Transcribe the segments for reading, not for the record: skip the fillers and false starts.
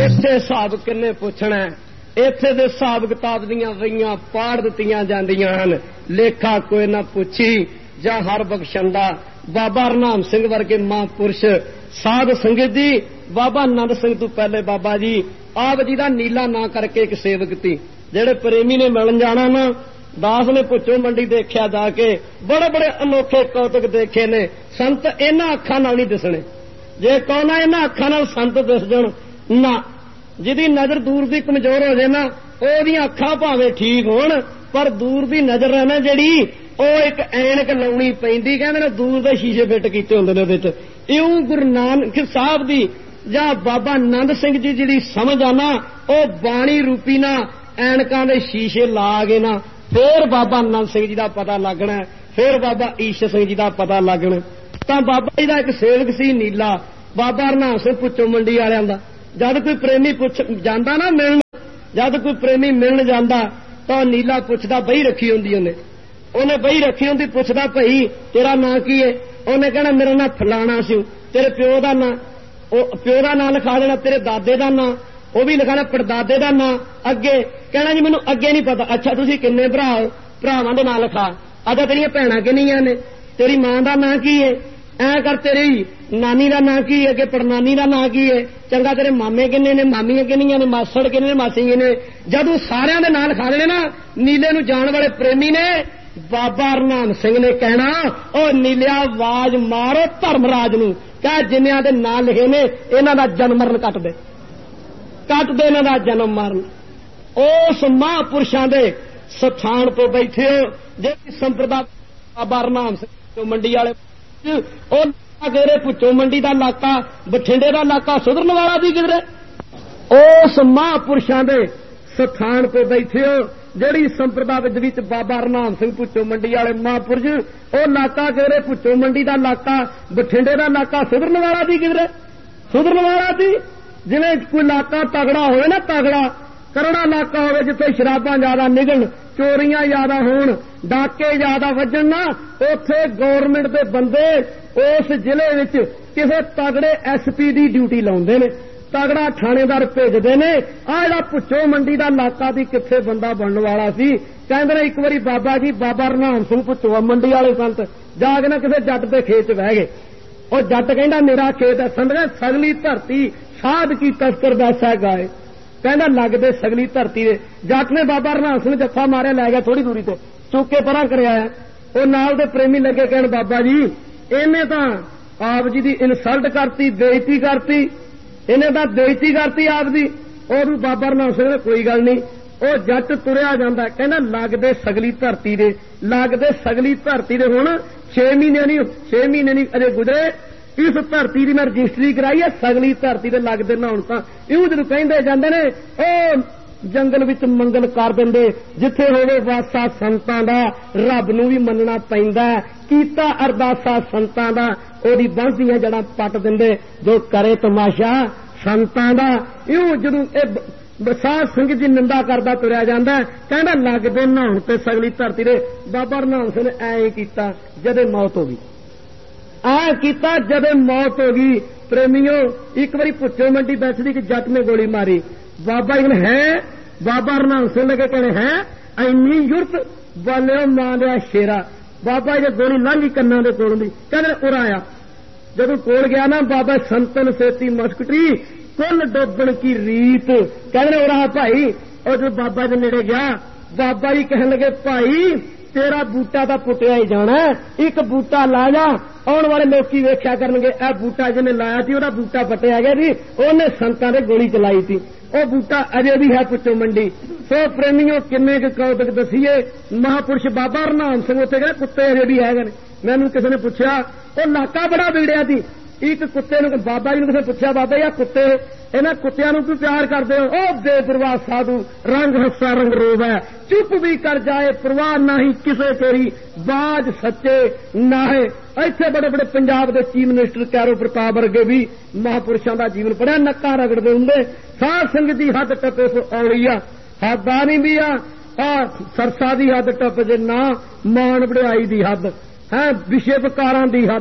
इत्थे हिसाब किन्ने पुछना, इत्थे दे हिसाब किताब दियां वईयां पाड़ दित्तियां जांदियां हन। लेखा कोई ना पुछी जां हर बख्शंदा। बाबा हरनाम सिंह वर्गे महापुरुष साध संगत जी, बाबा नंद सिंह तो पहले बाबा जी आप जी का नीला ना करके एक सेवक थी। जेड़े प्रेमी ने मिलन जाना ना, दास ने भुच्चो मंडी देखा जाके, बड़े बड़े अनोखे कौतुक देखे ने। संत इन्हां अखां नाल नहीं दिसने। जे कहना इन्हां अखां नाल संत दिस जाण ना, जिहदी नजर दूर दी कमजोर हो जाए ना, ओहदियां अखां भावें ठीक होण पर दूर दी नजर है ना जिहड़ी, ਉਹ एक ऐनक लाउणी पैंदी। कहंदे ने दूर दे शीशे फिट कीते हुंदे ने ਉਹਦੇ 'ਚ। इउं गुरु नानक साहब दी जां बाबा नंद सिंह जी जिहड़ी समझ आना, ਉਹ बाणी रूपी ना ऐनकां दे शीशे ला के ना, फिर बाबा नंद सिंह जी दा पता लगना, फिर बाबा ईश्वर सिंह जी दा पता लगना। तां बाबा जी दा एक सेवक सी नीला, बाबा हरनाम सिंह भुच्चो मंडी वालियां दा। जद कोई प्रेमी पुछ जांदा ना मिलण, जद कोई प्रेमी मिलण जांदा तां नीला पुछदा बही रखी हुंदी उन्हें बही रखी होंगी। पुछदा भाई तेरा नां की है? उन्हें कहना मेरा नां फलाना सी। तेरे प्यो का नां? प्यो का नां लिखा देना। तेरे दादे का नां? वह भी लिखाना। परदादे का नां? अगे कहना जी मैनू अगे नहीं पता। अच्छा तुसी किन्ने भरा हो? भरावां दे नां लिखा। अच्छा तेरियां भैणां किन्नियां ने? तेरी मां का नां की है? ऐ कर तेरी नानी का नां की है? अगे पड़नानी का नां की है? चंगा तेरे मामे किन्ने ने? मामियां किन्नियां ने? मासड़ किन्ने ने? मासी किन्ने? जदों सारियां दे नां लिखा देने ना, नीले नूं जाण वाले प्रेमी ने बाबा हरनाम सिंह ने कहना, ओ नीलिया आवाज मारो धर्मराज नूं, कह जिन्हां दे नां लिखे ने इन्हां दा जन्म मरण कट दे इन्हां दा जन्म मरण। उस महापुरुषां दे स्थान पर बैठे हो जिहड़ी संप्रदा बाबा हरनाम सिंह मंडी वाले, घेरे भुच्चो मंडी का इलाका, बठिंडे का इलाका, सुधरन वाला भी किधरे। उस महापुरुषां दे स्थान पर बैठे हो जिहड़ी संप्रदा विच बाबा हरनाम सिंह भुच्चो मंडी वाले महापुरुष, वो इलाका घेरे भुच्चो मंडी का इलाका, बठिंडे का इलाका, सुधरन वाला भी किधरे। सुधरन वाला भी जिवें कोई इलाका तगड़ा होवे ना, तगड़ा करड़ा इलाका होवे जिथे शराबां ज्यादा निकलन, चोरियां ज्यादा होण, डाके ज्यादा वजन ना, उत्थे गौरमेंट दे बंदे उस जिले विच किसे तगड़े SP दी ड्यूटी लाउंदे ने, तगड़ा थानेदार भेजदे ने। आ जिहड़ा भुच्चो मंडी का इलाका भी किथे बंदा बनने वाला सी। कहंदे ने एक बारी बाबा जी बाबा हरनाम सिंह भुच्चो मंडी वाले संत जाके ना किसे जट दे खेत बह गए। और जट कहंदा मेरा खेत है। संत कहंदे सगली धरती साध की तस्कर वैसा गाए। कहंदा लगदे सगली धरती दे। जट ने बाबा हरनाम सिंह जत्था मारिया लै गया थोड़ी दूरी ते, चुक के परां कर आया। वो नाल दे प्रेमी लगे कहण बाबा जी इन्हें तां आप जी दी इनसल्ट करती, बेइज्जती करती, इन्हें तां बेइज्जती करती आपदी। और बाबा हरनाम सिंह ने कोई गल नहीं। वो जट तुरिया जांदा कहंदा लगदे सगली धरती दे, लगदे सगली धरती दे। हुण 6 महीने नहीं अजे गुजरे, इस धरती की मैं रजिस्ट्री कराई है, सगली धरती दे लगदे ना। हुण तां इउं जदों कहिंदे जांदे ने ओ जंगल विच मंगल कर दिंदे, जिथे होवे वासा संतां दा, रब नूं भी मनना पैंदा, कीता अरदासा संतां दा, ओदी बांझियां जड़ां पट दिंदे, जो करे तमाशा संतां दा। इउं जदों साध संगत जी निंदा करदा तुरिया जांदा, कहंदा लगदे नहाउण ते सगली धरती दे। बाबा हरनाम सिंह ने ऐ कीता जदे मौत हो गई, ऐ कीता जदे मौत हो गई। प्रेमियों एक बारी भुच्चो मंडी बैठदी कि जट ने गोली मारी। बाबा जी ने है, बाबा हरनाम सिंह लगे कहने है इन्नी युरत बोले मां दिया शेरा। बाबा जी गोली लांघी कन्ना दे कोलों दी, कहंदे उराया। जदों कोल गया ना बाबा संतन सेती मस्कटी कुल डोबण की रीत, कहंदे उरा भाई। और जो बाबा जी नेड़े गया, बाबा जी कहने लगे भाई तेरा बूटा तो पुटिया ही जाना, एक बूटा ला जा, आने वाले लोग वेख्या करनगे ए बूटा जिन्हें लाया थी वह बूटा पटिया गया जी, उन्हें संतां दे गोली चलाई थी, वह बूटा अजे भी है भुच्चो मंडी। सो प्रेमियों किन्ने कौतक दसीए। महापुरुष बाबा हरनाम सिंह उत्थे गए, कुत्ते अजे भी है। मैनू किसी ने पूछा वो इलाका बड़ा बिगड़िया थी, एक कुत्ते ने बाबा जी ने किसी पूछा बाबा या कुत्ते इन्हां कुत्तियां नूं क्यों प्यार करदे हो? ओ बेपरवाह साधु रंग हस्सा रंग रोव है, चुप भी कर जाए परवाह नहीं किसे तेरी, बाज सच्चे नाहे। इत्थे बड़े बड़े पंजाब के चीफ मिनिस्टर कैरो प्रताप वर्गे भी महापुरुषों का जीवन पढ़िया, नक्का रगड़ते होंगे। साध संगत की हद टप्पे सो औलिया हदानी भी आ सरसा की हद टप जे ना मान वड़ाई की हद है, विषय विकारां की हद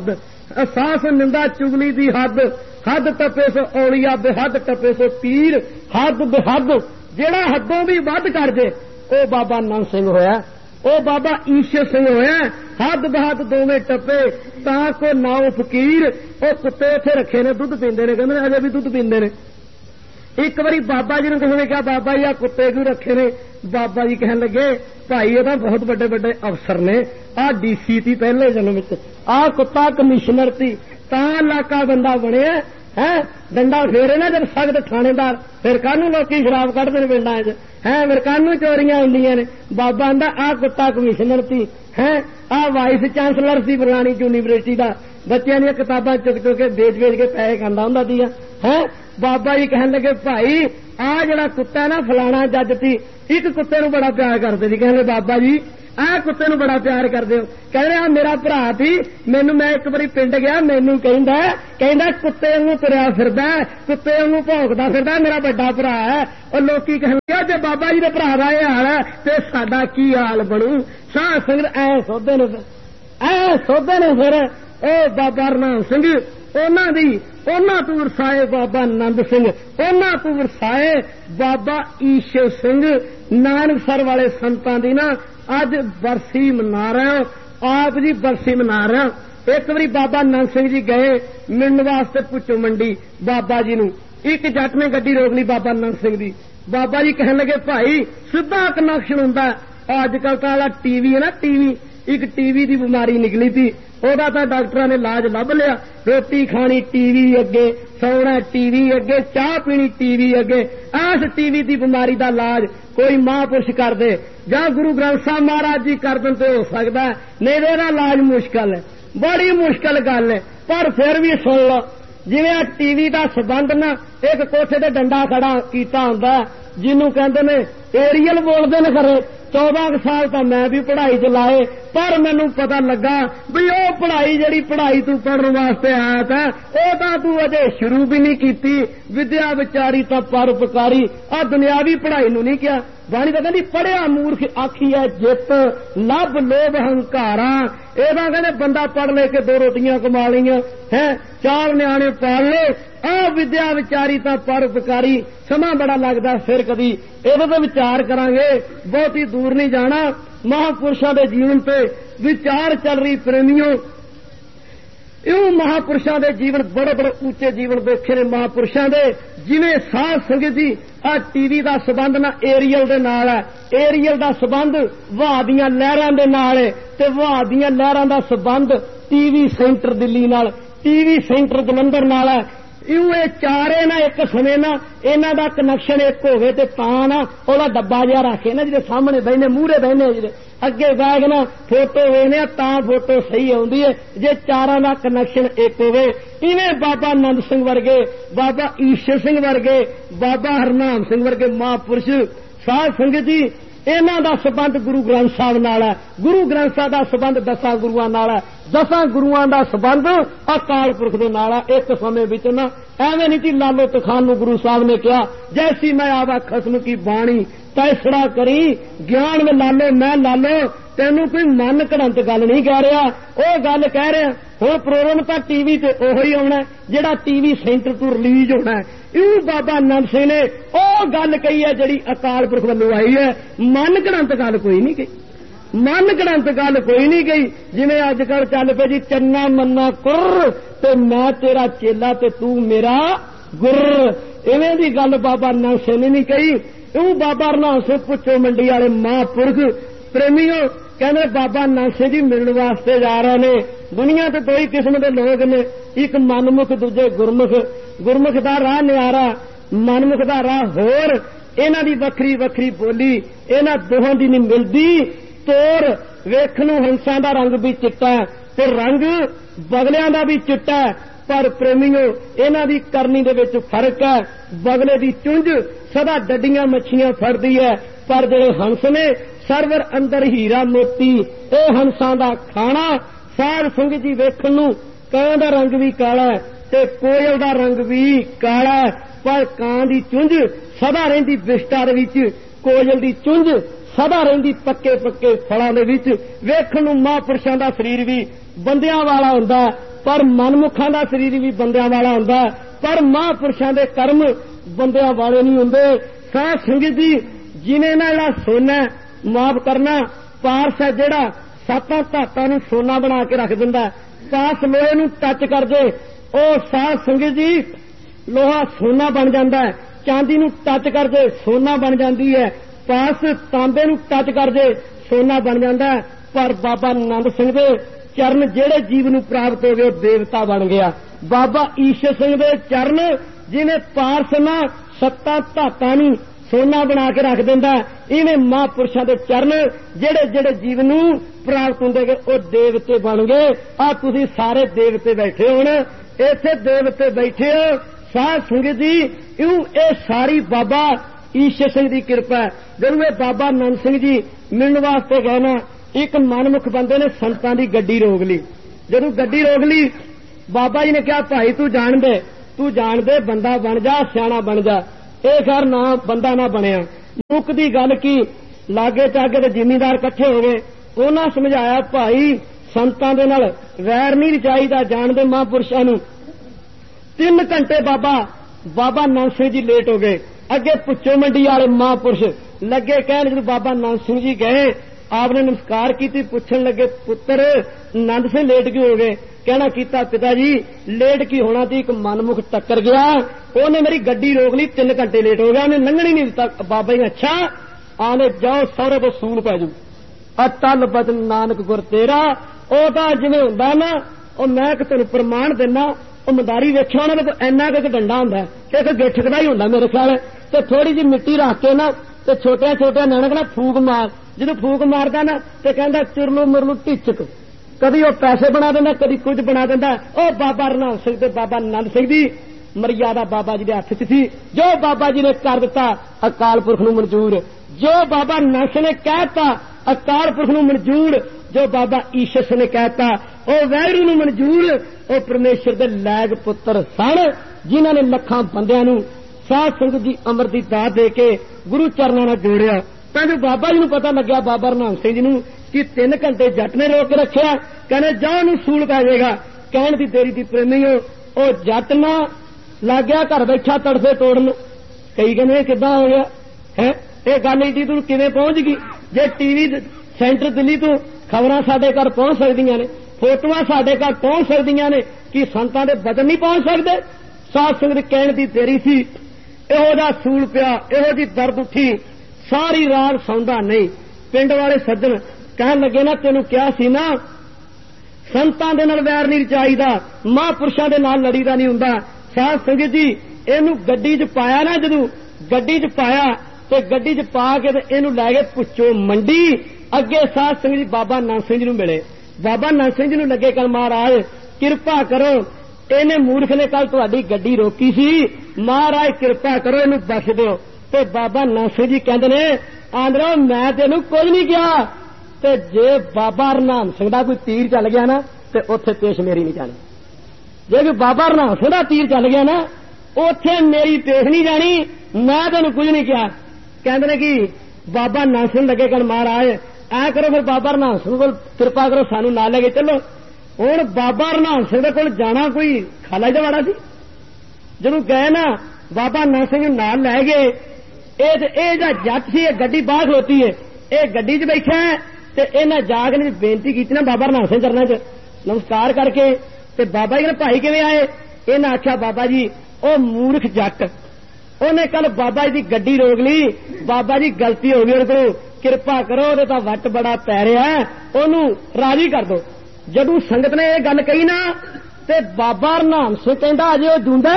सास निंदा चुगली दी हद, हद टपे सो औलिया बेहद टपे सो पीर, हद बेहद जेड़ा हदों भी वध कर दे ओ बाबा नंद सिंह होया, ओ बाबा ईश्वर सिंह होया। हद बहद दोवें टपे तां को नाओ फकीर। ओ कुत्ते इत्थे रखे ने दुध पींदे ने, कहंदे अजे भी दुध पींदे ने। एक बारी बाबा जी ने किसी ने कहा बाबा जी आ कुत्ते क्यों रखे ने? बाबा जी कहने लगे भाई ये बहुत बड़े बड़े अफसर ने, आ DC थी पहले जन्म च, आ कुत्ता कमिश्नर थी, तां इलाका बंदा बने है डंडा फेरे ना जब सख्त थानेदार, फिर कानू लोग शराब कढ़ते हैं पिंडा च, है फिर कानू चोरियां होंदियां ने। बाबा आंदा आ कुत्ता कमिश्नर थी, है आ वाइस चांसलर थी फलानी यूनिवर्सिटी का, बच्चों दी किताबां चुक चुक के बेच बेच के पैसे खांदा हुंदा दिया है। बाबा जी कहने लगे भाई आ जड़ा कुत्ता है ना फलाना जज थी, एक कुत्ते नूं बड़ा प्यार करते थे। कहने बाबा जी आ कुत्ते नूं बड़ा प्यार करदे हो? कहने आ मेरा भरा थी, मैनू मैं एक बारी पिंड गया, मैनू कहंदा कुत्ते वांगू तुरया फिरदा, कुत्ते वांगू भौंकदा फिरदा, मेरा बड़ा भरा है। और लोकी कहन लगे जे बाबा जी दे भरा दा ये हाल है ते साडा की हाल बनू? साह संगत ऐ सोधे ने फिर ओ बाबा हरनाम सिंह ओना तू वरसाए बाबा नंद सिंह, ओना तू वरसाए बाबा ईश्वर सिंह। नानकसर वाले संतां दी ना अज बरसी मना रहे हो, आप जी बरसी मना रहे हो। एक बारी बाबा नंद सिंह जी गए मिलने वास्ते पुचो मंडी बाबा जी नू, एक जट ने गड्डी रोक ली बाबा नंद सिंह दी। बाबा जी कहने लगे भाई सीधा कनैक्शन हुंदा, अजकल तो टीवी है ना, टीवी एक टीवी की बीमारी निकली थी, ओदा तो डॉक्टर ने इलाज लभ लिया। रोटी खानी टीवी अगे, सौना टीवी अगे, चाह पीनी टीवी अगे। इस टीवी की बीमारी का इलाज कोई महापुरुष कर दे या गुरु ग्रंथ साहब महाराज जी कर दें तो हो सकता है, नहीं ਇਹਦਾ इलाज मुश्किल है, बड़ी मुश्किल गल है। पर फिर भी सुन लो, जिवें टीवी का संबंध ना एक कोठे ते डंडा खड़ा कीता हुंदा, जिन्हों कहते ने एरियल बोलते ने खरे। 14 साल तो मैं भी पढ़ाई च लाए, पर मैनू पता लगा भी ओ पढ़ाई जिहड़ी पढ़ाई तू पढ़ने वास्ते आया था ओ तां तू अजे शुरू भी नहीं की। विद्या विचारी तो परोपकारी, आ दुनियावी पढ़ाई नू नहीं किया। बाणी तो कहती पढ़िया मूर्ख आखी है जित, लभ लोभ हंकारा। एदा कहते बंदा पढ़ ले के 2 रोटियां कमा लियां है, 4 न्याणे पाल ले, आ विद्या विचारी तो परोपकारी। समा बड़ा लगता फिर कभी ਇਹਦੇ ਤੇ विचार करांगे, बहुत ही दूर नहीं जाना। महापुरुषों के जीवन पे विचार चल रही प्रेमियों, इं महापुरुषों के जीवन बड़े बड़े ऊंचे जीवन देखे ने महापुरुषों के। जिवें साध संगत जी आ टीवी का संबंध ना एरियल दे नाल है, एरियल का संबंध वहा दियां लहरां दे नाल है, ते वहा दियां लहरां का संबंध टीवी सेंटर दिल्ली नाल, टीवी सेंटर जलंधर नाल है। इं चारे ना एक समय ना इन्हां दा कनैक्शन एक होवे ते तां ना ओहदा डब्बा जिहा रखे ना, जिहदे सामने बहने मूहरे बहने जिहदे अगे बैग ना फोटो वेने तां फोटो सही आउंदी है, जे चारां दा कनैक्शन एक होवे। इवें बाबा नंद सिंह वर्गे, बाबा ईश्वर सिंह वर्गे, बाबा हरनाम सिंह वर्गे महापुरुष साध संगत जी, इन्हां दा संबंध गुरु ग्रंथ साहब नाल है, गुरु ग्रंथ साहब दा संबंध 10 गुरुआं नाल है, 10 गुरुआं दा संबंध अकाल पुरख दे नाल है। एक समय विच ना एवें नहीं कि लालो तखान नूं गुरु साहब ने कहा जैसी मैं आवा खसम की बाणी तैसड़ा करी, ज्ञान में लालो मैं लालो, तेनू कोई मन घड़ंत गल नहीं कह रहा, ओ गल कह रहा हुण प्रोग्राम तां टीवी ते ओही आउणा जिहड़ा टीवी सेंटर तो रिलीज होना है। इं बाबा नंद सिंह ने ओ गल कही है जिहड़ी अकाल पुरख वल्लों आई है, मन घड़ंत गल कोई नहीं कही, मन घड़ंत गल कोई नहीं गई। जिवें अजकल चल पे जी चन्ना मन्ना कुर ते मैं तेरा चेला ते तू मेरा गुर, इवें दी गल बाबा नंद सिंह ने नहीं कही। यूं बाबा हरनाम सिंह पुचो मंडी वाले महापुरख प्रेमियों कहने बाबा नंद सिंह जी मिलने वास्ते जा रहे ने। दुनिया तो 2 ही किस्म के लोग ने, एक मनमुख दूजे गुरमुख। गुरमुख का राह न्यारा, मनमुख का राह होर। इन्हां दी वखरी वखरी बोली, इन्हां दोहां दी नहीं मिलदी तोर। वेखण नूं हंसां दा रंग भी चिट्टा ते रंग बगलियां दा भी चिट्टा, पर प्रेमियों इन्हां दी करनी दे विच फर्क है। बगले दी चुंझ सदा डड्डियां मच्छियां फड़दी है, पर जिहड़े हंस ने सरवर अंदर हीरा मोती। ए हंसां दा खाना साध संगत जी वेखण नूं कां दा रंग भी काला ते कोयल दा रंग भी काला, पर कां दी चुंझ सदा रहिंदी विष्टा दे विच, कोयल दी चुंझ सदा रहिंदी पक्के पक्के फलां दे विच। वेखण नूं महापुरुषां दा शरीर भी बंदियां वाला हुंदा, पर मनमुखां दा शरीर भी बंदियां वाला हुंदा, पर महापुरुषां दे कर्म बंदियां वाले नहीं हुंदे। साध संगत जी, जिन्हें ना जिहड़ा सोना माफ करना, पारस है जिहड़ा सत्तां धातां नूं सोना बना के रख दिंदा, पास लोहे नूं टच कर दे ओ साध संगत जी लोहा सोना बन जांदा है, चांदी नूं टच कर दे सोना बन जांदी है, पास तांबे नूं टच कर दे सोना बन जांदा है। पर बाबा नंद सिंह दे चरण जेड़े जीव नूं प्राप्त हो गए देवता बन गया। बाबा ईश्वर सिंह दे चरण जिन्हें पारस ना सत्तां धातां नूं सोना बना के रख दिंदा, इन्हें महापुरुषां दे चरण जेड़े जेड़े जीव नूं प्राप्त हुंदे गए ओ देवते बन गए। आ तुसीं सारे देवते बैठे होण, इत्थे देवते बैठे हो साध संगत जी, इउं ये सारी बाबा ईश्वर सिंह दी कृपा है। जदों ये बाबा नंद सिंह जी मिलण वास्ते गए ना, एक मनमुख बंदे ने संतां दी गड्डी रोक ली। जदों गड्डी रोक ली, बाबा जी ने कहा भाई तू जान दे बंदा बन जा, सियाणा बन जा। ਇਹ घर ना बंदा ना बनया। मुक दी गल की लागे चागे ते जिमीदार इकट्ठे हो गए, उन्हां समझाया भाई संतां दे नाल वैर नहीं चाहिदा, जान दे महापुरुषां नूं। 3 घंटे बाबा नंद सिंह जी लेट हो गए। अगे पुच्छो मंडी वाले महापुरुष लगे कहण, जदों बाबा नंद सिंह जी गए आपने नमस्कार की, पूछण लगे पुत्र नंद सिंह लेट क्यों हो गए? कहना कीता पिता जी लेट की होना थी, एक मनमुख टक्कर गया, उन्हें मेरी गड्डी रोक ली, 3 घंटे लेट हो गया, उन्हें लंघनी नहीं दिता। बाबा जी अच्छा आने जाओ सौरे तो सूल पै जू, अटल बचन नानक गुर तेरा। ਉਹ ਤਾਂ ਜਿਵੇਂ ਹੁੰਦਾ ਨਾ, ਉਹ ਮੈਂ ਕਿ ਤੁਹਾਨੂੰ ਪ੍ਰਮਾਣ ਦਿੰਦਾ, ਉਹ ਮਦਾਰੀ ਵੇਖਿਆ ਉਹਨਾਂ ਦੇ ਇੰਨਾ ਕੁ ਡੰਡਾ ਹੁੰਦਾ, ਇੱਕ ਗਿੱਠਕ ਦਾ ਹੀ ਹੁੰਦਾ ਮੇਰੇ ਖਿਆਲ, ਤੇ ਥੋੜੀ ਜਿਹੀ ਮਿੱਟੀ ਰੱਖ ਕੇ ਨਾ ਤੇ ਛੋਟਿਆਂ ਛੋਟਿਆਂ ਨਿਆਣਿਆਂ ਨਾਲ ਫੂਕ ਮਾਰ, ਜਦੋਂ ਫੂਕ ਮਾਰਦਾ ਨਾ ਤੇ ਕਹਿੰਦਾ ਚੁਰਲੂ ਮੁਰਲੂ ਢਿੱਚਕ, ਕਦੀ ਉਹ ਪੈਸੇ ਬਣਾ ਦਿੰਦਾ ਕਦੀ ਕੁਝ ਬਣਾ ਦਿੰਦਾ। ਉਹ ਬਾਬਾ ਰਣਾਮ ਸਿੰਘ ਤੇ ਬਾਬਾ ਨੰਦ ਸਿੰਘ ਦੀ ਮਰਿਆਦਾ ਬਾਬਾ ਜੀ ਦੇ ਹੱਥ 'ਚ ਸੀ, ਜੋ ਬਾਬਾ ਜੀ ਨੇ ਕਰ ਦਿੱਤਾ ਅਕਾਲ ਪੁਰਖ ਨੂੰ ਮਨਜ਼ੂਰ, ਜੋ ਬਾਬਾ ਨੰਦ ਸਿੰਘ ਨੇ ਕਹਿਤਾ ਅਕਾਲ ਪੁਰਖ ਨੂੰ ਮਨਜ਼ੂਰ, ਜੋ ਬਾਬਾ ਈਸ਼ਰ ਸਿੰਘ ਨੇ ਕਹਿਤਾ ਉਹ ਵੈਰੂ ਨੂੰ ਮਨਜ਼ੂਰ। ਉਹ ਪਰਮੇਸ਼ਰ ਦੇ ਲੈਗ ਪੁੱਤਰ ਸਨ, ਜਿਨ੍ਹਾਂ ਨੇ ਲੱਖਾਂ ਬੰਦਿਆਂ ਨੂੰ ਸਾਧ ਸੰਗਤ ਦੀ ਅਮਰ ਦੀ ਦਾਤ ਦੇ ਕੇ ਗੁਰੂ ਚਰਨਾਂ ਨਾਲ ਜੋੜਿਆ। ਤਾਂ ਜੋ ਬਾਬਾ ਜੀ ਨੂੰ ਪਤਾ ਲੱਗਿਆ ਬਾਬਾ ਰਣਾਮ ਸਿੰਘ ਜੀ ਨੂੰ ਕਿ 3 ਘੰਟੇ ਜੱਟ ਨੇ ਰੋਕ ਕੇ ਰੱਖਿਆ, ਕਹਿੰਦੇ ਜਾ ਨੂੰ ਸੂਲ ਪੈ ਜਾਏਗਾ। ਕਹਿਣ ਦੀ ਦੇਰੀ ਦੀ ਪ੍ਰੇਮੀਓ, ਉਹ ਜੱਟ ਨਾ ਲੱਗ ਗਿਆ ਘਰ ਬੈਠਾ ਤੜਫੇ ਤੋੜਨ। ਕਈ ਕਹਿੰਦੇ ਕਿੱਦਾਂ ਹੋ ਗਿਆ ਹੈ, ਇਹ ਗੱਲ ਏਡੀ ਦੂਰ ਕਿਵੇਂ ਪਹੁੰਚ ਗਈ? ਜੇ ਟੀਵੀ ਸੈਂਟਰ ਦਿੱਲੀ ਤੋਂ ਖਬਰਾਂ ਸਾਡੇ ਘਰ ਪਹੁੰਚ ਸਕਦੀਆਂ ਨੇ, ਫੋਟੋਆਂ ਸਾਡੇ ਘਰ ਪਹੁੰਚ ਸਕਦੀਆਂ ਨੇ, ਕਿ ਸੰਤਾਂ ਦੇ ਬਚਨ ਨਹੀਂ ਪਹੁੰਚ ਸਕਦੇ? ਸਾਧ ਸੰਗਤ ਕਹਿਣ ਦੀ ਦੇਰੀ ਸੀ, ਇਹੋ ਜਿਹਾ ਸੂਲ ਪਿਆ, ਇਹੋ ਜਿਹੀ ਦਰਦ ਉੱਠੀ, ਸਾਰੀ ਰਾਤ ਸੌਂਦਾ ਨਹੀਂ। ਪਿੰਡ ਵਾਲੇ ਸੱਜਣ ਕਹਿਣ ਲੱਗੇ ਨਾ ਤੈਨੂੰ ਕਿਹਾ ਸੀ ਨਾ ਸੰਤਾਂ ਦੇ ਨਾਲ ਵੈਰ ਨਹੀਂ ਚਾਹੀਦਾ, ਮਹਾਂਪੁਰਸ਼ਾਂ ਦੇ ਨਾਲ ਲੜੀਦਾ ਨਹੀਂ ਹੁੰਦਾ। ਸਾਧ ਸੰਗਤ ਜੀ ਇਹਨੂੰ ਗੱਡੀ 'ਚ ਪਾਇਆ ਨਾ, ਜਦੋਂ ਗੱਡੀ 'ਚ ਪਾਇਆ ਤੇ ਗੱਡੀ 'ਚ ਪਾ ਕੇ ਤੇ ਇਹਨੂੰ ਲੈ ਗਏ ਪੁੱਛੋ ਮੰਡੀ। ਅੱਗੇ ਸਾਧ ਸੰਗਤ ਜੀ ਬਾਬਾ ਨੰਦ ਸਿੰਘ ਜੀ ਨੂੰ ਮਿਲੇ। ਬਾਬਾ ਨੰਦ ਸਿੰਘ ਜੀ ਨੂੰ ਲੱਗੇ ਕੱਲ ਮਹਾਰਾਜ ਕਿਰਪਾ ਕਰੋ, ਇਹਨੇ ਮੂਰਖ ਨੇ ਕੱਲ ਤੁਹਾਡੀ ਗੱਡੀ ਰੋਕੀ ਸੀ, ਮਹਾਰਾਜ ਕਿਰਪਾ ਕਰੋ ਇਹਨੂੰ ਬਖਸ਼ ਦਿਓ। ਤੇ ਬਾਬਾ ਨੰਦ ਸਿੰਘ ਜੀ ਕਹਿੰਦੇ ਨੇ ਆਂਦਰੋ ਮੈਂ ਤੈਨੂੰ ਕੁਝ ਨਹੀਂ ਕਿਹਾ, ਤੇ ਜੇ ਬਾਬਾ ਰਣਾਮ ਸਿੰਘ ਦਾ ਕੋਈ ਤੀਰ ਚੱਲ ਗਿਆ ਨਾ ਤੇ ਉੱਥੇ ਪੇਸ਼ ਮੇਰੀ ਨਹੀਂ ਜਾਣੀ। ਜੇ ਕੋਈ ਬਾਬਾ ਰਣਾਮ ਸਿੰਘ ਦਾ ਤੀਰ ਚੱਲ ਗਿਆ ਨਾ ਉੱਥੇ ਮੇਰੀ ਪੇਸ਼ ਨਹੀਂ ਜਾਣੀ, ਮੈਂ ਤੈਨੂੰ ਕੁਝ ਨਹੀਂ ਕਿਹਾ। ਕਹਿੰਦੇ ਨੇ ਕਿ ਬਾਬਾ ਨੰਦ ਸਿੰਘ ਲੱਗੇ ਕਹਿਣ ਮਹਾਰਾਜ ਐ ਕਰੋ ਫਿਰ ਬਾਬਾ ਰਣਾਮ ਸਿੰਘ ਕੋਲ ਕਿਰਪਾ ਕਰੋ ਸਾਨੂੰ ਨਾਲ ਲੈ ਕੇ ਚੱਲੋ। ਹੁਣ ਬਾਬਾ ਰਣਾਮ ਸਿੰਘ ਦੇ ਕੋਲ ਜਾਣਾ ਕੋਈ ਖਾਲਾ ਜਿਹਾ ਵਾੜਾ ਸੀ। ਜਦੋਂ ਗਏ ਨਾ ਬਾਬਾ ਨੰਦ ਸਿੰਘ ਨੂੰ ਨਾਲ ਲੈ ਗਏ। ਇਹ ਜਿਹੜਾ ਜੱਟ ਸੀ ਇਹ ਗੱਡੀ ਬਾਹਰ ਖਲੋਤੀ ਹੈ, ਇਹ ਗੱਡੀ 'ਚ ਬੈਠਾ ਤੇ ਇਹਨਾਂ ਜਾ ਕੇ ਬੇਨਤੀ ਕੀਤੀ ਨਾ ਬਾਬਾ ਰਣਾਮ ਸਿੰਘ ਚਰਨਾਂ 'ਚ ਨਮਸਕਾਰ ਕਰਕੇ, ਤੇ ਬਾਬਾ ਜੀ ਨੇ ਭਾਈ ਕਿਵੇਂ ਆਏ? ਇਹਨਾਂ ਆਖਿਆ ਬਾਬਾ ਜੀ ਉਹ ਮੂਰਖ ਜੱਟ ਉਹਨੇ ਕੱਲ ਬਾਬਾ ਜੀ ਦੀ ਗੱਡੀ ਰੋਕ ਲਈ, ਬਾਬਾ ਜੀ ਗਲਤੀ ਹੋ ਗਈ ਉਹਦੇ ਕੋਲ, ਕਿਰਪਾ ਕਰੋ ਉਹਦੇ ਤਾਂ ਵੱਟ ਬੜਾ ਪੈ ਰਿਹਾ, ਉਹਨੂੰ ਰਾਜੀ ਕਰ ਦੋ। ਜਦੋਂ ਸੰਗਤ ਨੇ ਇਹ ਗੱਲ ਕਹੀ ਨਾ ਤੇ ਬਾਬਾ ਰਣਾਮ ਸਿੰਘ ਕਹਿੰਦਾ ਅਜੇ ਉਹ ਜੂੰਦਾ,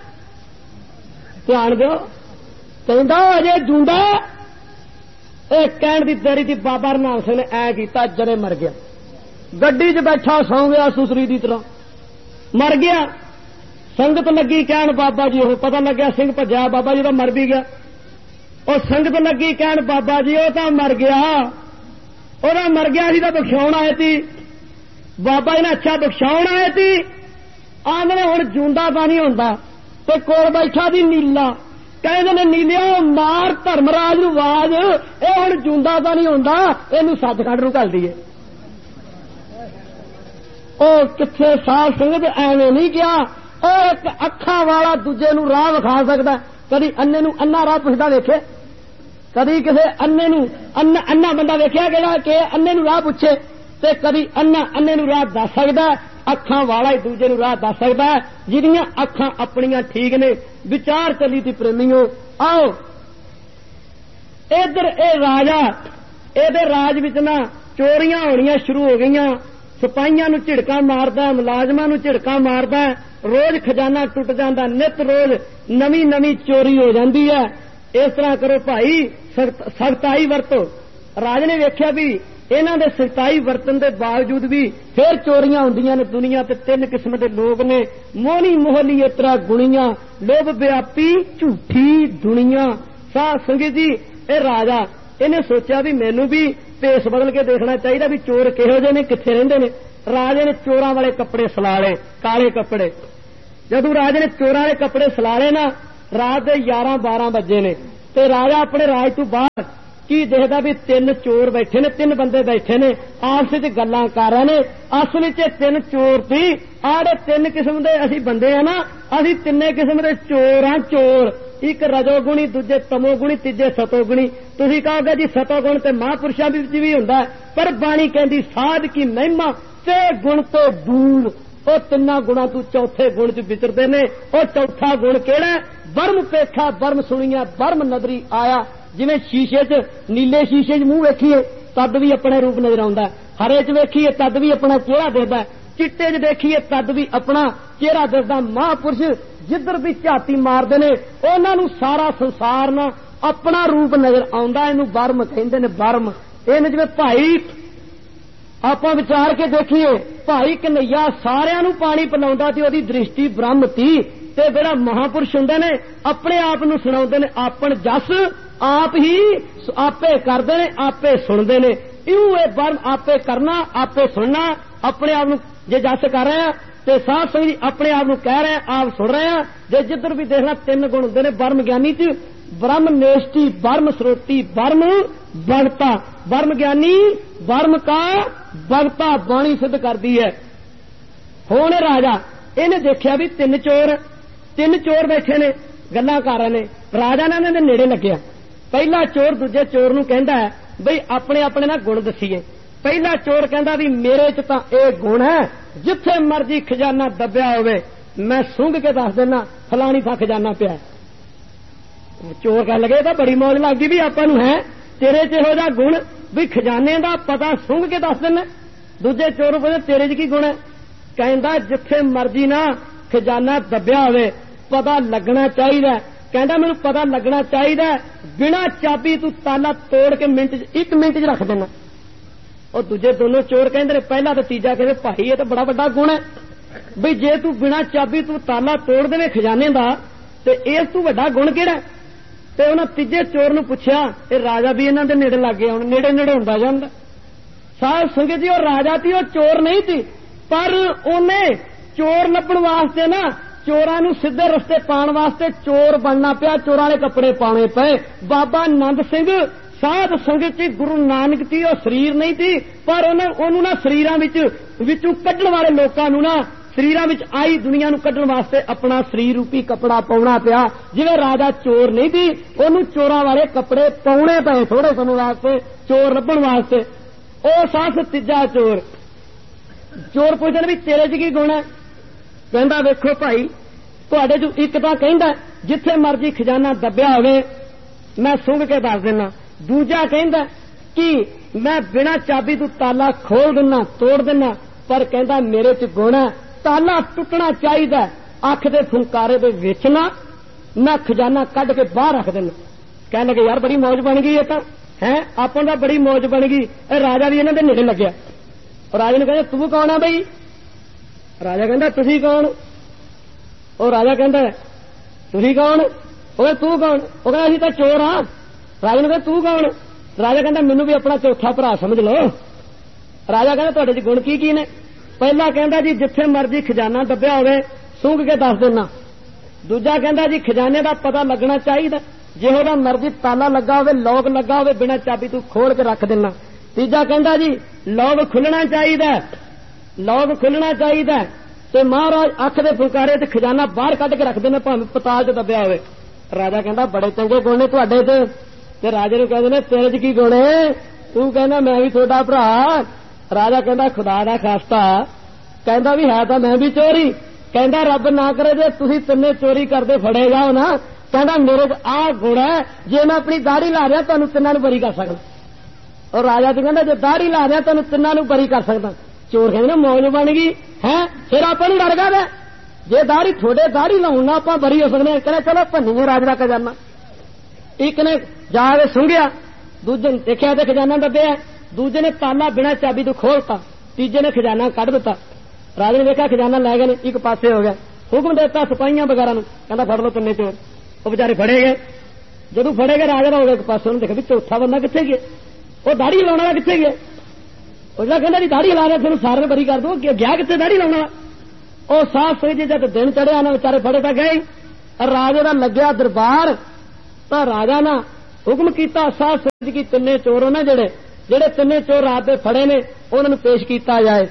ਧਿਆਨ ਦਿਓ, ਕਹਿੰਦਾ ਅਜੇ ਜੂੰਦਾ। ਇਹ ਕਹਿਣ ਦੀ ਦੇਰੀ ਦੀ ਬਾਬਾ ਰਣਾਮ ਸਿੰਘ ਨੇ ਐ ਕੀਤਾ ਜਰੇ ਮਰ ਗਿਆ, ਗੱਡੀ 'ਚ ਬੈਠਾ ਸੌਂ ਗਿਆ ਸੁਸਰੀ ਦੀ ਤਰ੍ਹਾਂ ਮਰ ਗਿਆ। ਸੰਗਤ ਲੱਗੀ ਕਹਿਣ ਬਾਬਾ ਜੀ ਉਹ ਪਤਾ ਲੱਗਿਆ ਸਿੰਘ ਭੱਜਿਆ, ਬਾਬਾ ਜੀ ਤਾਂ ਮਰ ਵੀ ਗਿਆ। ਉਹ ਸੰਗਤ ਲੱਗੀ ਕਹਿਣ ਬਾਬਾ ਜੀ ਉਹ ਤਾਂ ਮਰ ਗਿਆ, ਉਹਦਾ ਮਰ ਗਿਆ ਸੀ ਤਾਂ ਬਖਸ਼ਾਉਣ ਆਏ ਸੀ। ਬਾਬਾ ਜੀ ਨੇ ਅੱਛਾ ਬਖਸ਼ਾਉਣ ਆਏ ਸੀ, ਆਂਦੇ ਨੇ ਹੁਣ ਜੂੰਦਾ ਤਾਂ ਨਹੀਂ ਹੁੰਦਾ। ਤੇ ਕੋਲ ਬੈਠਾ ਦੀ ਨੀਲਾ, ਕਹਿੰਦੇ ਨੇ ਨੀਲਿਆ ਮਾਰ ਧਰਮਰਾਜ ਨੂੰ ਆਵਾਜ਼, ਇਹ ਹੁਣ ਜੂੰਦਾ ਤਾਂ ਨਹੀਂ ਹੁੰਦਾ, ਇਹਨੂੰ ਸੱਚਖੰਡ ਨੂੰ ਘੱਲ ਦਈਏ। किथे साध संगत एवं नहीं गया। एक अखा वाला दूजे नूं राह विखा सकदा। कदी अन्ने नूं अन्ना राह पुछदा वेखे? कदी किसी अन्ने नूं अन्ना बंदा वेख्या किहड़ा कि अन्ने नूं राह पुछे? ते कदी अन्ने नूं राह दस सकदा? अखां वाला ही दूजे नूं राह दस सकदा जिहदियां अखां अपनियां ठीक ने। विचार चली थी प्रेमियों, आओ इधर ए राजा, इहदे राज विच ना चोरियां होणियां शुरू हो गईयां। सिपाहियां नूं झिड़कां मारदा, मुलाजमां नूं झिड़कां मारदा, रोज खजाना टुट जांदा, नित रोज नवीं नवीं चोरी हो जांदी है। इस तरह करो भाई, सख्ताई वरतो। राज ने वेख्या भी इन्हां दे सख्ताई वरतन दे बावजूद भी फिर चोरियां हुंदियां ने दुनिया ते। तीन किस्म दे लोग ने, मोहनी मोहली इतरा गुणियां, लोभ व्यापी झूठी दुनिया। साध संगत जी, ए राजा इन्हें सोचा भी मैनू भी भेस बदल के देखना चाहिए भी चोर किहो जे ने, किथे रहिंदे ने। राजे ने चोरां वाले कपड़े सला ले, काले कपड़े। जदों राजे ने चोरां वाले कपड़े सला ले ना, रात के 11-12 बजे ने, ते राजा अपने राज तो बाहर की देखदा भी तीन चोर बैठे ने, तीन बंदे बैठे ने, आपस विच गल्लां कर रहे ने। असल च तीन चोर सी। आड़े तीन किस्म दे असीं बंदे आ ना, असीं तिन्ने किस्म दे चोर हां। चोर एक रजोगुणी, दूजे तमोगुणी, तीजे सतोगुणी। तुसीं कहोगे जी सतोगुण ते महापुरुषां विच भी हुंदा, पर बाणी कहंदी साध की महिमा ते गुण तो दूर। ਉਹ ਤਿੰਨਾਂ ਗੁਣਾਂ ਤੋਂ ਚੌਥੇ ਗੁਣ 'ਚ ਵਿਚਰਦੇ ਨੇ। ਉਹ ਚੌਥਾ ਗੁਣ ਕਿਹੜਾ? ਬਰਮ ਪੇਖਾ ਬਰਮ ਸੁਣੀਆਂ ਬਰਮ ਨਜ਼ਰੀ ਆਇਆ। ਜਿਵੇਂ ਸ਼ੀਸ਼ੇ 'ਚ, ਨੀਲੇ ਸ਼ੀਸ਼ੇ 'ਚ ਮੂੰਹ ਵੇਖੀਏ ਤਦ ਵੀ ਆਪਣਾ ਰੂਪ ਨਜ਼ਰ ਆਉਂਦਾ, ਹਰੇ 'ਚ ਵੇਖੀਏ ਤਦ ਵੀ ਆਪਣਾ ਚਿਹਰਾ ਦਿਖਦਾ, ਚਿੱਟੇ 'ਚ ਦੇਖੀਏ ਤਦ ਵੀ ਆਪਣਾ ਚਿਹਰਾ ਦਿਖਦਾ। ਮਹਾਂਪੁਰਸ਼ ਜਿੱਧਰ ਵੀ ਝਾਤੀ ਮਾਰਦੇ ਨੇ ਉਹਨਾਂ ਨੂੰ ਸਾਰਾ ਸੰਸਾਰ ਨਾ ਆਪਣਾ ਰੂਪ ਨਜ਼ਰ ਆਉਂਦਾ। ਇਹਨੂੰ ਬਰਮ ਕਹਿੰਦੇ ਨੇ, ਬਰਮ। ਇਹਨੇ ਜਿਵੇਂ ਭਾਈ ਆਪਾਂ ਵਿਚਾਰ ਕੇ ਦੇਖੀਏ, ਭਾਈ ਕਨਈਆ ਸਾਰਿਆਂ ਨੂੰ ਪਾਣੀ ਪਿਲਾਉਂਦਾ ਤੇ ਉਹਦੀ ਦ੍ਰਿਸ਼ਟੀ ਬ੍ਰਹਮ ਤੀ। ਤੇ ਜਿਹੜਾ ਮਹਾਂਪੁਰਸ਼ ਹੁੰਦੇ ਨੇ ਆਪਣੇ ਆਪ ਨੂੰ ਸੁਣਾਉਂਦੇ ਨੇ, ਆਪਣ ਜਸ ਆਪ ਹੀ ਆਪੇ ਕਰਦੇ ਨੇ, ਆਪੇ ਸੁਣਦੇ ਨੇ। ਇਉਂ ਇਹ ਬਰਮ ਆਪੇ ਕਰਨਾ, ਆਪੇ ਸੁਣਨਾ। ਆਪਣੇ ਆਪ ਨੂੰ ਜੇ ਜਸ ਕਰ ਰਹੇ ਆ ਤੇ ਸਾਧ ਸੰਗਤ ਜੀ ਆਪਣੇ ਆਪ ਨੂੰ ਕਹਿ ਰਹੇ ਆ, ਆਪ ਸੁਣ ਰਹੇ ਆ। ਜੇ ਜਿੱਧਰ ਵੀ ਦੇਖਣਾ ਤਿੰਨ ਗੁਣ ਹੁੰਦੇ ਨੇ ਬਰਮ ਗਿਆਨੀ 'ਚ, ब्रह्म नेष्टि, ब्रह्म श्रोति, ब्रह्म भगता। ब्रह्म ज्ञानी ब्रह्म का भगता बाणी सिद्ध करती है। हुण राजा इन्हें देखिया भी तीन चोर बैठे ने, गल्लां कर रहे ने। राजा ने इन्हां दे नेड़े लग्या। पहला चोर दूजे चोर नूं कहंदा है बई अपने अपने ना गुण दसीए। पहला चोर कहंदा भी मेरे च तां इह गुण है, जिथे मर्जी खजाना दबिया होवे मैं सूंघ के दस देना फलानी था खजाना पिया। चोर कह लगे तो बड़ी मौज लगदी भी आपां नूं है, तेरे च इहो जिहा गुण भी खजाने दा पता सूंघ के दस देना। दूजे चोर बोले तेरे च की गुण है? कहंदा जिथे मर्जी ना खजाना दबिया होवे पता लगना चाहिए। कहंदा मैनूं पता लगना चाहिए, बिना चाबी तू ताला तोड़ के एक मिनट च रख देना। और दूजे दोनों चोर कहंदे ने, पहला तो तीजा कहंदे भाई ये तो बड़ा वड्डा गुण है बई जे तू बिना चाबी तू ताला तोड़ देवे खजाने दा ते इस तू वड्डा गुण किहड़ा? ते उन्हां तीजे चोर नूं पुछया, ये राजा भी इन्हां दे नेड़े लग गया। हुण नेड़े नेड़े हुंदा जांदा। साध संगत जी, और राजा थी, और चोर नहीं थी, पर उन्हें चोर लभण वास्ते ना चोरां नूं सीधे रस्ते पाउण वास्ते चोर बनना पिया, चोरां वाले कपड़े पाने पे। बाबा नंद सिंह साध संगत जी गुरु नानक थी, और शरीर नहीं थी, पर उन्होंने ना शरीरां विचों कड्ढण वाले लोकां नूं ना शरीरां विच आई दुनिया नूं कड्ढण वास्ते अपना शरीर रूपी कपड़ा पाउणा पिया। जिवें राजा चोर नहीं थी, उहनूं चोरां वाले कपड़े पाउणे पए थोड़े समय वास्ते, चोर लभण वास्ते। ओ साथ तीजा चोर पुछदे भी तेरे च की गुण है? कहंदा वेखो भाई तुहाडे चों एक तां कहंदा जिथे मर्जी खजाना दबिया होवे मैं सूंघ के दस देना। दूजा कहंदा कि मैं बिना चाबी तू ताला खोल देना, तोड़ देना, पर कहंदा मेरे च गुण है ताला टुटना चाहिए, अख दे फुंकारे दे विच ना मैं खजाना कढ के बाहर रख देना। कहने लगे यार बड़ी मौज बन गई है, तो है आपां दा बड़ी मौज बन गई। राजा भी इन्हां दे नेड़े लग्या। राजा ने कहंदा तू कौन है बई? राजा कहंदा तुसीं कौन? और राजा कहंदा तुसीं कौन? ओए तू कौन? वो कहंदा असीं तां चोर हां। राजा ने कहंदा तू कौन? राजा कहंदा मैनूं भी अपना चौथा भरा समझ लो। राजा कहंदा तुहाडे च गुण की ने? पहला कहंदा जी जिथे मर्जी खजाना दबिया होवे सूंघ के दस देना। दूजा कहंदा जी खजाने दा पता लगना चाहिए, जिहो दा मर्जी ताला लगा होवे लॉक लगा होवे बिना चाबी तू खोल के रख देना। तीजा कहंदा जी लॉक खुलना चाहिए, लौक खुलना चाहिए। ते महाराज अख दे फुलकारे ते खजाना बाहर कढ के रखते ने, भावें पताल च दबिया होवे। राजा कहता बड़े चंगे गुण ने तुहाडे ते राजे नूं कहंदे ने तेरे च की गुण है? तू कहना मैं भी थोड़ा भरा। राजा कहता खुदा दा खास्ता, कहता भी है तो मैं भी चोरी। कहता रब ना करे जे तुसीं तिन्ने चोरी करते फड़े जाओ ना, कहता मेरे च आ गुण है जे मैं अपनी दाढ़ी ला दिया तुहानूं तिन्नां नूं बरी कर सकदा। और राजा तो कहता जे दाढ़ी ला दिया तुहानूं तिन्नां नूं बरी कर सकदा। चोर कहते मौज बन गई है, फिर आपां नूं डर गया जे दाढ़ी थोड़े दाढ़ी लाउण नाल आपां बरी हो सकदे। कहना चलो भन्नीए राज दा खजाना। एक ने जाके सुंघिया, दूजे ने देखिया ते खजाना दबिया, दूजे ने ताला बिना चाबी तो खोलता, तीजे ने खजाना कढ दिता। राजे ने देखा खजाना लै गए, एक पासे हो गया। हुक्म देता सिपाहियां वगैरह नूं, कहंदा फड़ लो तिन्ने चोर। वो बेचारे फड़े गए। जदों फड़े गए राजा हो गया एक पासे, उन्होंने देखा भी चौथा बंदा कित्थे गया, वो दाढ़ी लाने वाला कित्थे गया। उसने कहंदा जी दाढ़ी ला रहा तेन सारे बरी कर दो, गया कित्थे दाढ़ी लाने वाला। ਉਹ ਸਾਹ ਸੋਈ जब दिन चढ़िया ना बेचारे फड़े तो गए। राजे का लग्या दरबार तो राजा ना हुक्म किया साह सोई की तिन्ने चोर ना जेड़े तिन्ने चोर रात के फड़े ने उन्होंने पेश किया जाए।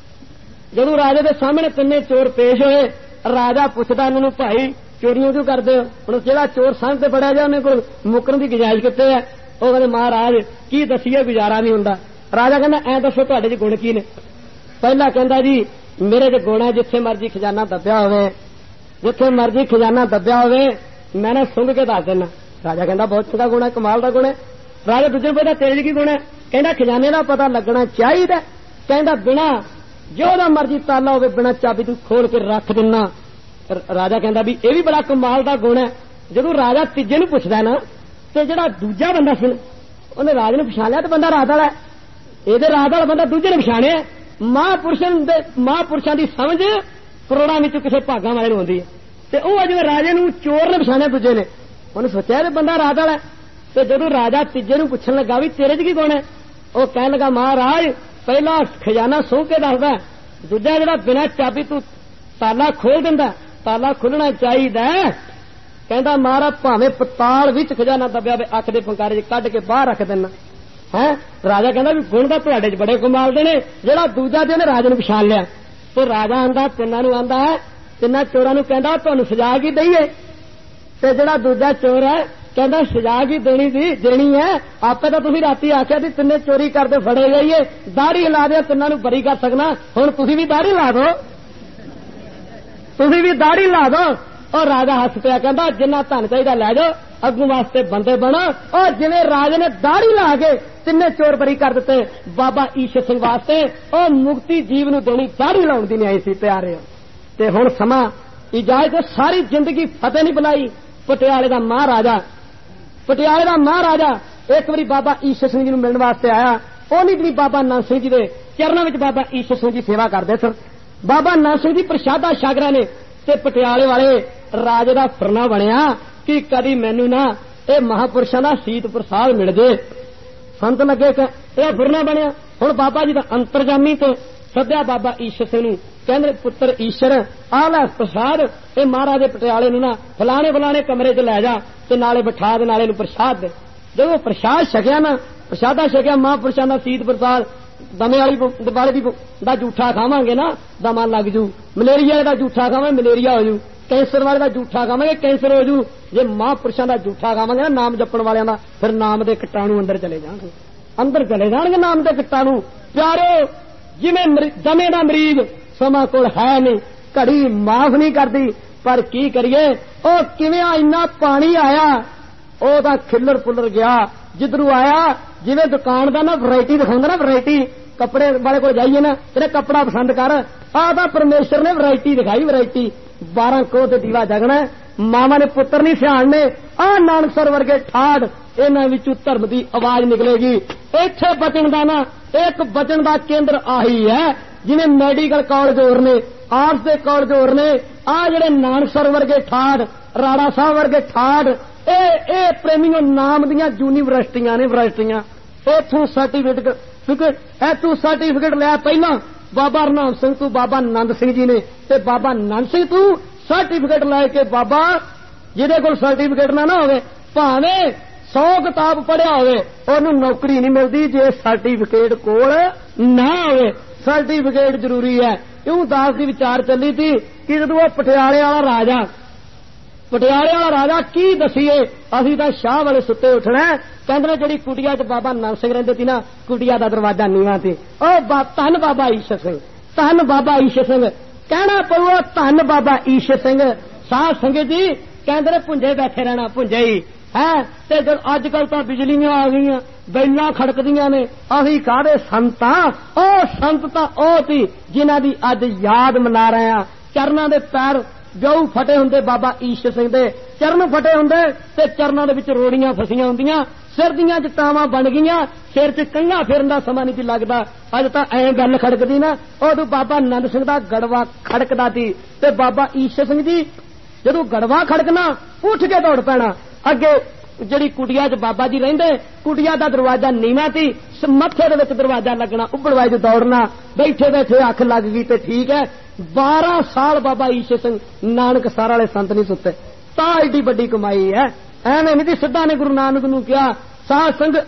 जदों राजे के सामने तिन्ने चोर पेश होए, राजा पूछता इन्होंने भाई चोरियों क्यों करते हो? हुण जेड़ा चोर संग ते फड़िया जाए उन्हें कोल मुकरन की गुजाइश कित्ते है? वो कहते महाराज की दसीए गुजारा नहीं हुंदा। राजा कहंदा ऐ दसो तुहाडे च गुण की ने? पहला कहंदा जी मेरे च गुण है जिथे मर्जी खजाना दबिया होवे, जिथे मर्जी खजाना दबिया होवे मैं ना सुंघ के दस देना। राजा कहंदा बहुत चंगा गुण है, कमाल का गुण है। राजा दूजे पता तेरे की गुण है? कहंदा खजाने का पता लगना चाहिए। कहंदा बिना जो दा मर्जी ताला होवे बिना चाबी तू खोल के रख देना। राजा कहंदा भी ये भी बड़ा कमाल का गुण है। जदों राजा तीजे नूं पुछदा ना ते जेड़ा दूजा बंदा सी उन्हें राजे नूं पछाण लिया ते बंदा रात वाला है, ਇਹਦੇ ਰਾਤ ਵਾਲਾ ਬੰਦਾ ਦੂਜੇ ਨੇ ਪਛਾਣਿਆ। ਮਹਾਂਪੁਰਸ਼ਾਂ ਦੀ ਸਮਝ ਕਰੋੜਾਂ ਵਿੱਚੋਂ ਕਿਸੇ ਭਾਗਾਂ ਵਾਲੇ ਨੂੰ ਆਉਂਦੀ ਹੈ ਤੇ ਉਹ ਅਜੇ ਰਾਜੇ ਨੂੰ ਚੋਰ ਨੇ ਪਛਾਣਿਆ ਦੂਜੇ ਨੇ। ਉਹਨੇ ਸੋਚਿਆ ਇਹ ਬੰਦਾ ਰਾਤ ਵਾਲਾ ਤੇ ਜਦੋਂ ਰਾਜਾ ਤੀਜੇ ਨੂੰ ਪੁੱਛਣ ਲੱਗਾ ਵੀ ਤੇਰੇ 'ਚ ਕੀ ਗੁਣ ਹੈ, ਉਹ ਕਹਿਣ ਲੱਗਾ ਮਹਾਰਾਜ ਪਹਿਲਾ ਖਜ਼ਾਨਾ ਸੌਂ ਕੇ ਦੱਸਦਾ, ਦੂਜਾ ਜਿਹੜਾ ਬਿਨਾਂ ਚਾਬੀ ਤੂੰ ਤਾਲਾ ਖੋਲ ਦਿੰਦਾ, ਤਾਲਾ ਖੁੱਲਣਾ ਚਾਹੀਦਾ। ਕਹਿੰਦਾ ਮਹਾਰਾਜ ਭਾਵੇਂ ਪਤਾਲ ਵਿੱਚ ਖਜ਼ਾਨਾ ਦੱਬਿਆ ਹੋਵੇ ਅੱਖ ਦੇ ਫੰਕਾਰੇ 'ਚ ਕੱਢ ਕੇ ਬਾਹਰ ਰੱਖ ਦੇਣਾ है। राजा कहता भी गुण तो तुहाडे च बड़े कमाल दे ने, जेड़ा दूजा ते राजे नूं पछाण लिया। तो राजा आंदा तिन्नां नूं आंदा है, तिन्नां चोरां नूं कहंदा तुहानूं सजा की दईए? ते जेड़ा दूजा चोर है कहंदा सजा की देनी है, आपे तो तुसीं राती आख्या सी तिन्ने चोरी करदे फड़े गईए, दाढ़ी ला दे तिन्नां नूं बरी कर सकना, हुण तुसीं भी दाढ़ी ला दो, तुसीं भी दाढ़ी ला दो। और राजा हस पिया कहंदा जिन्ना धन चाहिदा लै जाओ, अगों वास्ते बंदे बनो। और जिवें राजे ने दाढ़ी ला के तिन्ने चोर बरी कर दिते, बाबा ईशर सिंह वास्ते और मुक्ति जीव नूं देनी दाढ़ी लाउण दी नहीं आई सी प्यारे। ते हुण समा इजाजत सारी जिंदगी फतेह नहीं बुलाई। पटियाले दा महाराजा एक बारी बाबा ईशर सिंह जी नूं मिलण वास्ते आया। ओहनी भी बाबा नानक सिंह जी दे चरणों विच बाबा ईशर सिंह जी सेवा करदे सन। बाबा नानक सिंह जी प्रशादा शागरा ने ते पटियाले वाले राजे दा फरना बनिया कि कदी मैनू ना ये महापुरुषों का शीत प्रसाद मिल जाए। संत लगे यह फरना बनया। हुण बाबा जी का अंतरजामी तो सद्या बाबा ईशर सिंह नूं, कहंदे पुत्र ईशर आ लै प्रसाद, ये महाराज पटियाले नूं ना फलाने कमरे च लै जा ते नाले बिठा दे, नाले नूं प्रसाद दे। जदों प्रसाद छकिया ना, प्रसादा छकिया महापुरुषों का शीत प्रसाद, दमे वाली दा जूठा खावांगे ना दमा लग जू, मलेरिया का जूठा खावांगे मलेरिया हो जू, कैंसर वाले का जूठा खावांगे कैंसर हो जू। जे महापुरुषों का जूठा खावांगे ना नाम जपण वालियां दा, फिर नाम दे कीटाणु अंदर चले जाणगे नाम दे कीटाणु। प्यारो जिवें दमे दा मरीज समा कोल है नहीं, घड़ी माफ नहीं करदी, पर की करिए ओ किवें इन्ना पानी आया ओ तां खिल्लर पुल्लर गया जिधरों आया। जिवें दुकान दा ना वैरायटी दिखाउंदा ना, वैरायटी कपड़े वाले को जाइए ना तेरे कपड़ा पसंद कर, आ तां परमेश्वर ने वैरायटी दिखाई, वैरायटी 12 करोड़ ते दीवा जगना। मामा ने पुत्र नहीं सियाणने, आ नानक सर वर्गे ठाड़ इन्हां विचों धर्म दी आवाज निकलेगी। इत्थे बचन दा ना एक बचन दा केंद्र आही है। जिवें मैडिकल कॉलेज होर ने, आर्ट्स दे कॉलेज होर ने, आ जिहड़े नानक सर वर्गे ठाड़, राणा साहब वर्गे ठाड़, ए प्रेमियों नाम दियां यूनीवर्सिटियां ने, यूनिवर्सिटियां इथों सर्टिफिकेट लिया पहला बाबा हरनाम सिंह तू बाबा नंद सिंह जी ने, ते बाबा नंद सिंह तू सर्टिफिकेट लैके बाबा जिहदे कोल सर्टिफिकेट ना होवे भावें 100 किताब पढ़िया होवे ओनू नौकरी नहीं मिलती जे सर्टिफिकेट कोल ना होवे। सर्टिफिकेट जरूरी है। क्यों दास की विचार चली थी कि जदों वो पटियाले वाला राजा की दसीए, असीं तां शाह वाले सुते उठना। कहंदे जिहड़ी कुटिया च बाबा नानक सिंह रहिंदे सी ना, कुटिया दा दरवाजा नीवां सी। ओ धन बाबा ईशर सिंह, धन बाबा ईशर सिंह, कहना पऊ धन बाबा ईशर सिंह। साध संगत जी कहंदे ने भुंजे बैठे रहना, भुंजे ही है। ते जद अजकल तां बिजलियां आ गईयां, बैलां खड़कदियां ने, असीं काहदे संत हां। ओ संत तां ओ सी जिन्हां दी अज याद मना रहे हां। चरनां दे पैर गऊ फटे हुंदे, बाबा ईशर सिंह दे चरण फटे हुंदे ते चरनां दे विच रोड़ियां फसियां हुंदियां, सिर दियां जटावां बन गईयां, सिर च कंघा फेरन दा समां नहीं सी लगदा। अज तां ऐ गल खड़कदी ना, उदों बाबा नंद सिंह दा गड़वा खड़कदा सी ते बाबा ईशर सिंह जी जदों गड़वा खड़कना उठ के दौड़ पैना। अगे जिहड़ी कुटिया च बाबा जी रहिंदे, कुटिया दा दरवाजा नीवां सी, मत्थे दे विच दरवाजा लगना, उबड़ च दौड़ना, बैठे बैठे अख लग गई ते ठीक है। 12 साल बाबा ईशर सिंह नानक सार वाले संत नहीं सुते, तां एडी वड्डी कमाई है। एवें नहीं सीधा ने गुरु नानक नूं कहा साध संग